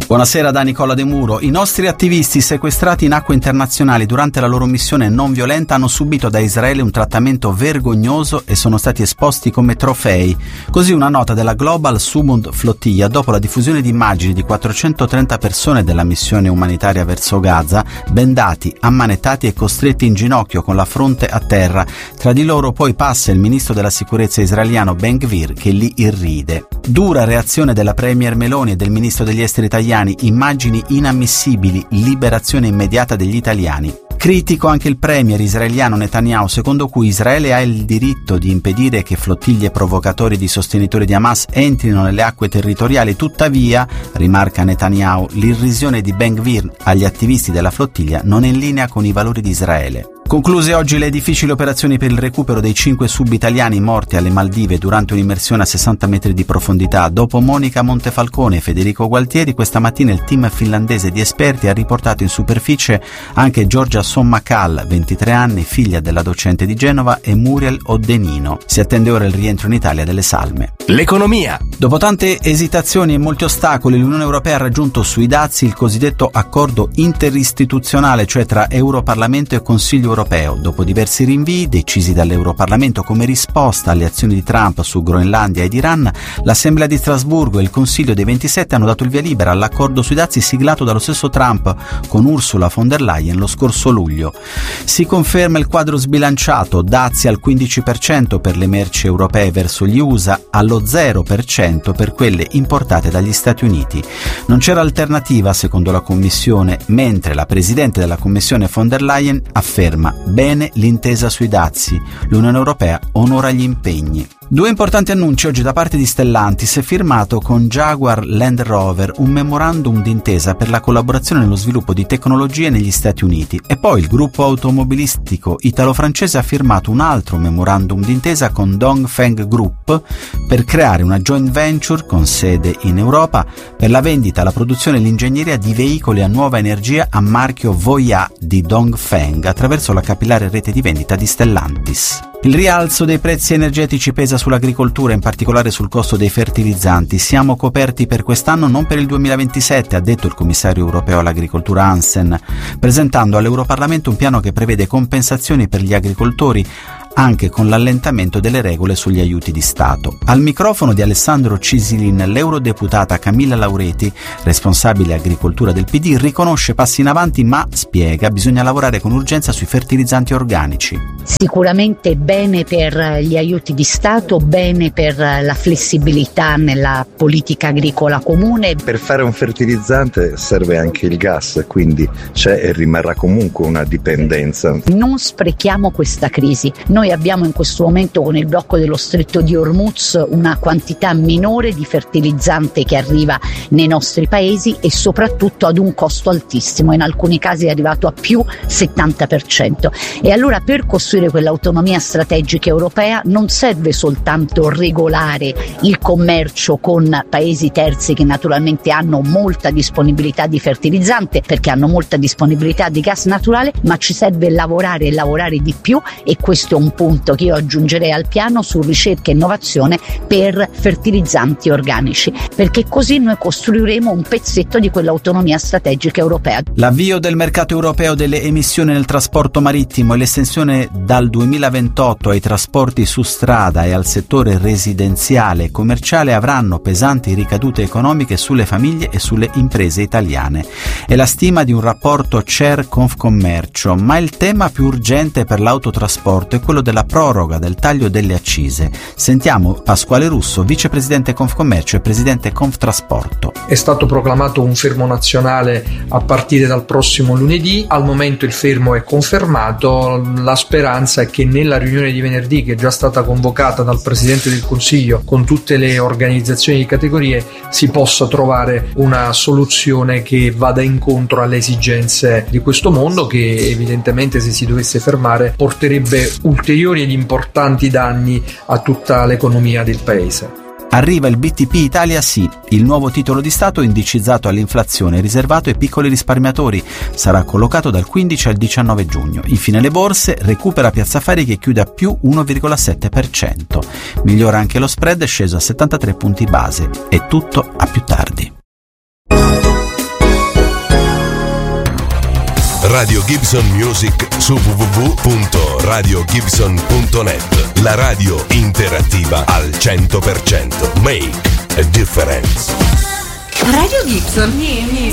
Buonasera da Nicola De Muro. I nostri attivisti sequestrati in acque internazionali durante la loro missione non violenta hanno subito da Israele un trattamento vergognoso e sono stati esposti come trofei. Così una nota della Global Sumud Flotilla dopo la diffusione di immagini di 430 persone della missione umanitaria verso Gaza, bendati, ammanettati e costretti in ginocchio con la fronte a terra. Tra di loro poi passa il ministro della sicurezza israeliano Ben Gvir che li irride. Dura reazione della premier Meloni e del ministro degli esteri italiani. Immagini inammissibili, liberazione immediata degli italiani. Critico anche il premier israeliano Netanyahu, secondo cui Israele ha il diritto di impedire che flottiglie provocatori di sostenitori di Hamas entrino nelle acque territoriali. Tuttavia, rimarca Netanyahu, l'irrisione di Ben Gvir agli attivisti della flottiglia non è in linea con i valori di Israele. Concluse oggi le difficili operazioni per il recupero dei 5 sub-italiani morti alle Maldive durante un'immersione a 60 metri di profondità. Dopo Monica Montefalcone e Federico Gualtieri, questa mattina il team finlandese di esperti ha riportato in superficie anche Giorgia Sommakal, 23 anni, figlia della docente di Genova, e Muriel Oddenino. Si attende ora il rientro in Italia delle salme. L'economia. Dopo tante esitazioni e molti ostacoli, l'Unione Europea ha raggiunto sui dazi il cosiddetto accordo interistituzionale, cioè tra Europarlamento e Consiglio Europeo. Dopo diversi rinvii decisi dall'Europarlamento come risposta alle azioni di Trump su Groenlandia ed Iran, l'Assemblea di Strasburgo e il Consiglio dei 27 hanno dato il via libera all'accordo sui dazi siglato dallo stesso Trump con Ursula von der Leyen lo scorso luglio. Si conferma il quadro sbilanciato, dazi al 15% per le merci europee verso gli USA, allo 0% per quelle importate dagli Stati Uniti. Non c'era alternativa, secondo la Commissione, mentre la Presidente della Commissione von der Leyen afferma: bene l'intesa sui dazi, l'Unione Europea onora gli impegni. Due importanti annunci oggi da parte di Stellantis, firmato con Jaguar Land Rover un memorandum d'intesa per la collaborazione nello sviluppo di tecnologie negli Stati Uniti, e poi il gruppo automobilistico italo-francese ha firmato un altro memorandum d'intesa con Dongfeng Group per creare una joint venture con sede in Europa per la vendita, la produzione e l'ingegneria di veicoli a nuova energia a marchio Voyah di Dongfeng attraverso la capillare rete di vendita di Stellantis. Il rialzo dei prezzi energetici pesa sull'agricoltura, in particolare sul costo dei fertilizzanti. Siamo coperti per quest'anno, non per il 2027, ha detto il commissario europeo all'agricoltura Hansen, presentando all'Europarlamento un piano che prevede compensazioni per gli agricoltori, anche con l'allentamento delle regole sugli aiuti di Stato. Al microfono di Alessandro Cisilin, l'eurodeputata Camilla Laureti, responsabile agricoltura del PD, riconosce passi in avanti, ma spiega bisogna lavorare con urgenza sui fertilizzanti organici. Sicuramente bene per gli aiuti di Stato, bene per la flessibilità nella politica agricola comune. Per fare un fertilizzante serve anche il gas, quindi c'è e rimarrà comunque una dipendenza. Non sprechiamo questa crisi. Noi abbiamo in questo momento con il blocco dello stretto di Hormuz una quantità minore di fertilizzante che arriva nei nostri paesi e soprattutto ad un costo altissimo, in alcuni casi è arrivato a più 70%. E allora per costruire quell'autonomia strategica europea non serve soltanto regolare il commercio con paesi terzi che naturalmente hanno molta disponibilità di fertilizzante perché hanno molta disponibilità di gas naturale, ma ci serve lavorare e lavorare di più, e questo è un punto che io aggiungerei al piano su ricerca e innovazione per fertilizzanti organici, perché così noi costruiremo un pezzetto di quell'autonomia strategica europea. L'avvio del mercato europeo delle emissioni nel trasporto marittimo e l'estensione dal 2028 ai trasporti su strada e al settore residenziale e commerciale avranno pesanti ricadute economiche sulle famiglie e sulle imprese italiane. È la stima di un rapporto CER Confcommercio, ma il tema più urgente per l'autotrasporto è quello della proroga del taglio delle accise. Sentiamo Pasquale Russo, vicepresidente Confcommercio e presidente Conftrasporto. È stato proclamato un fermo nazionale a partire dal prossimo lunedì. Al momento il fermo è confermato. La speranza è che nella riunione di venerdì, che è già stata convocata dal Presidente del Consiglio con tutte le organizzazioni di categorie, si possa trovare una soluzione che vada incontro alle esigenze di questo mondo, che evidentemente, se si dovesse fermare, porterebbe ulteriori ed importanti danni a tutta l'economia del paese. Arriva il BTP Italia Sì, il nuovo titolo di Stato indicizzato all'inflazione, riservato ai piccoli risparmiatori. Sarà collocato dal 15 al 19 giugno. Infine le borse, recupera Piazza Affari che chiude a più 1,7%. Migliora anche lo spread, sceso a 73 punti base. È tutto, a più tardi. Radio Gibson Music su www.radiogibson.net. La radio interattiva al 100%. Make a difference. Radio Gibson.